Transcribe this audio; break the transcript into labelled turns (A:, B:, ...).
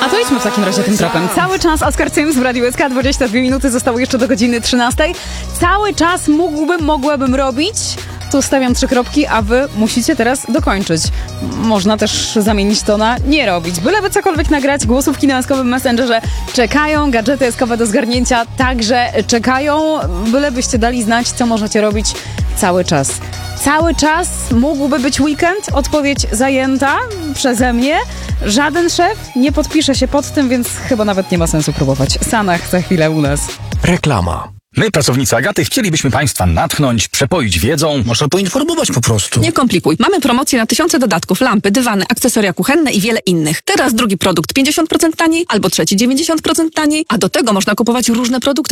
A: A to idźmy w takim razie tym tropem. Cały czas Oskar Cyms w Radiu SK, 22 minuty zostało jeszcze do godziny 13. Cały czas mogłabym robić. Tu stawiam 3 kropki, a wy musicie teraz dokończyć. Można też zamienić to na nie robić. Byleby cokolwiek nagrać, głosówki na eskowym Messengerze czekają, gadżety eskowe do zgarnięcia także czekają. Bylebyście dali znać, co możecie robić cały czas. Cały czas mógłby być weekend, odpowiedź zajęta przeze mnie. Żaden szef nie podpisze się pod tym, więc chyba nawet nie ma sensu próbować. Sanach za chwilę u nas.
B: Reklama.
C: My, pracownicy Agaty, chcielibyśmy Państwa natchnąć, przepoić wiedzą.
D: Można poinformować po prostu.
E: Nie komplikuj. Mamy promocje na tysiące dodatków, lampy, dywany, akcesoria kuchenne i wiele innych. Teraz drugi produkt 50% taniej, albo trzeci 90% taniej, a do tego można kupować różne produkty